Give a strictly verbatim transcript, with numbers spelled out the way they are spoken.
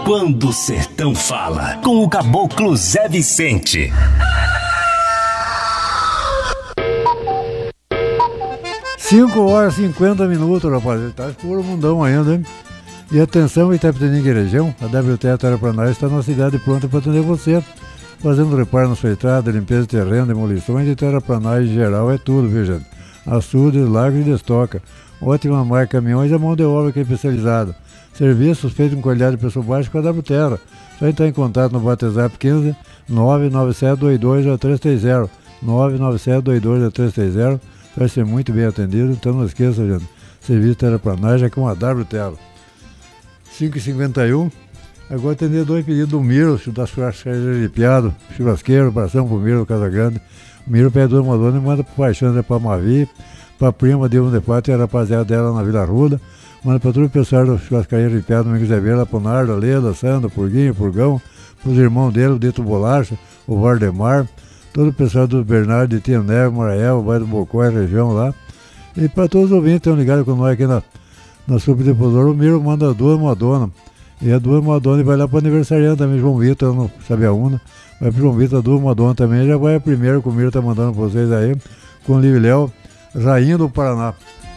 Quando o Sertão Fala, com o Caboclo Zé Vicente. cinco horas e cinquenta minutos, rapaz. Tá escuro o mundão ainda, hein? E atenção, Itapetininga e região, a W T Terraplanagem está na cidade pronta para atender você. Fazendo reparo na sua estrada, limpeza de terreno, demolições e terraplanagem geral é tudo, viu, gente? Açude, lagos e destoca. Ótima marca caminhões e a mão de obra que é especializada. Serviços feitos com qualidade de preço baixo com a W Terra. Só entrar em contato no WhatsApp quinze nove nove sete dois dois zero três três zero. nove nove sete dois dois zero três três zero. Vai ser muito bem atendido, então não esqueça, gente. Serviço de terraplanagem é com a W Terra. cinco e cinquenta e um. Agora atender dois pedidos do Miro, da churrascaria de Piado, churrasqueiro, abração pro Miro, Casa Grande. O Miro pede duas modonas e manda pro Paixão, pra Mavi, pra prima de um de quatro e a rapaziada dela na Vila Ruda. Manda pra todo o pessoal da churrascaria de Piado, Domingos Zé Vera, pro Nardo, a Leda, Sandra, Purguinho, Purgão, pros irmãos dele, o Dito Bolacha, o Vardemar, todo o pessoal do Bernardo, de Tia Neve, Morael, o Bairro do Bocó, a região lá. E pra todos os ouvintes que estão ligados com nós aqui na, na Subdifusora, o Miro manda duas modonas. E a duas Madonna vai lá para o aniversariante também, João Vitor, não sabe a una. Vai pro João Vitor, a duas Madonna também. Já vai a primeira que o Miro tá mandando para vocês aí, com o Livre Léo, Rainha do Paraná.